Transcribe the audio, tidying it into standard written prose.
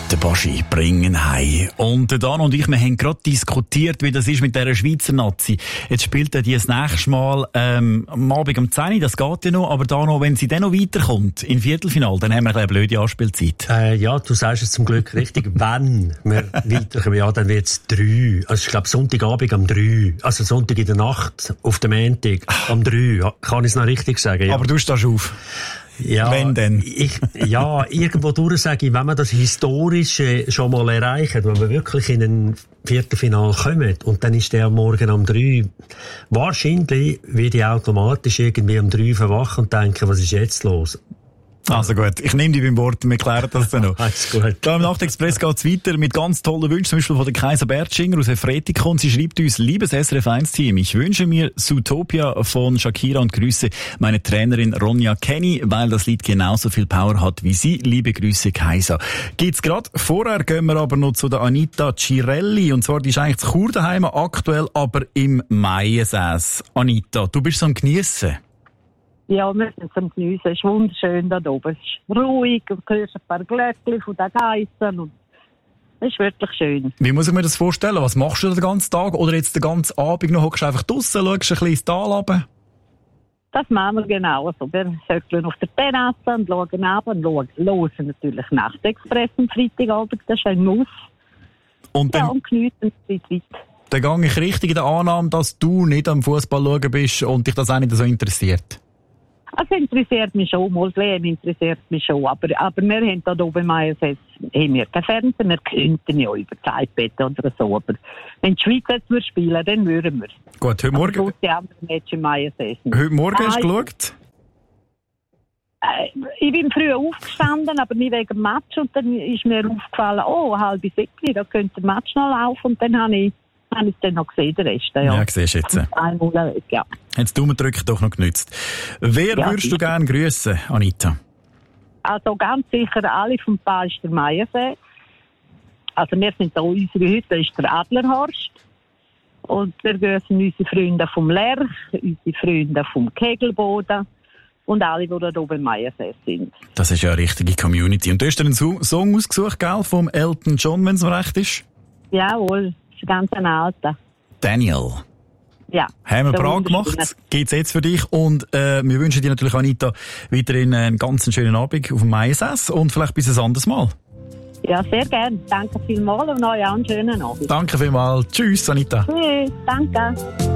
Der Baschi bringen heim. Und der Dan und ich, wir haben gerade diskutiert, wie das ist mit dieser Schweizer Nazi. Jetzt spielt er die das nächste Mal am Abend um 10 Uhr, das geht ja noch, aber da noch, wenn sie dann noch weiterkommt, in Viertelfinale, dann haben wir eine blöde Anspielzeit. Ja, du sagst es zum Glück richtig. Wenn wir weiterkommen, ja, dann wird es 3. Also ich glaube Sonntagabend um 3. Also Sonntag in der Nacht, auf dem Montag um 3. Kann ich es noch richtig sagen? Ja. Aber du stehst auf. Ja, wenn denn? Irgendwo durch sage ich, wenn wir das Historische schon mal erreichen, wenn wir wirklich in ein Viertelfinale kommen, und dann ist der Morgen um 3, wahrscheinlich werde ich automatisch irgendwie um 3 verwachen und denken, was ist jetzt los? Also gut, ich nehme dich beim Wort, wir klären das dann noch. Alles gut. Da im Nachtexpress geht's weiter mit ganz tollen Wünschen, zum Beispiel von der Kaiser Bertschinger aus Efretikon. Sie schreibt uns: Liebes SRF 1 Team, ich wünsche mir Zootopia von Shakira und grüße meine Trainerin Ronja Kenny, weil das Lied genauso viel Power hat wie sie. Liebe Grüße, Kaiser. Geht's grad. Vorher gehen wir aber noch zu der Anita Cirelli, und zwar, die ist eigentlich zu Chur daheim aktuell, aber im Maiensäß. Anita, du bist so am Geniessen. Ja, wir sind zum Geniessen. Es ist wunderschön da oben. Es ist ruhig, und du hörst ein paar Glöckchen von den Geissen. Und es ist wirklich schön. Wie muss ich mir das vorstellen? Was machst du den ganzen Tag? Oder jetzt den ganzen Abend noch? Hockst du einfach draussen, schaust ein bisschen ins Tal runter? Das machen wir genau so. Wir säckeln auf der Terrasse und schauen ab und hören natürlich Nachtexpress am Freitagabend. Das ist ein Muss. Und dann, ja, und geniessen die Zeit. Dann gehe ich richtig in der Annahme, dass du nicht am Fußball schauen bist und dich das auch nicht so interessiert. Also interessiert mich schon, mal Leben interessiert mich schon, aber wir haben da oben im Maiensäß kein Fernsehen, wir könnten ja über das iPad oder so, aber wenn die Schweiz jetzt spielen, dann würden wir. Gut, heute Morgen. Heute Morgen hast du geschaut? Ich bin früh aufgestanden, aber nicht wegen dem Match, und dann ist mir aufgefallen, 6:30, da könnte der Match noch laufen, und dann habe ich es dann noch gesehen, den Rest. Ja, siehst du jetzt. Einmal weg, ja. Hat das Daumendrücken doch noch genützt. Wer würdest du gerne grüssen, Anita? Also ganz sicher alle vom Palster Maiensee. Also wir sind da, unsere Hütte ist der Adlerhorst. Und wir grüßen unsere Freunde vom Lerch, unsere Freunde vom Kegelboden und alle, die da oben im Maiensee sind. Das ist ja eine richtige Community. Und du hast dir einen Song ausgesucht, gell, vom Elton John, wenn es mir recht ist? Jawohl, das ist ganz ein alter. Daniel. Ja. Haben wir Prag gemacht, geht's jetzt für dich, und wir wünschen dir natürlich, Anita, weiterhin einen ganz schönen Abend auf dem Maiensäß und vielleicht bis ein anderes Mal. Ja, sehr gerne. Danke vielmals und euch einen schönen Abend. Danke vielmals. Tschüss, Anita. Tschüss, danke.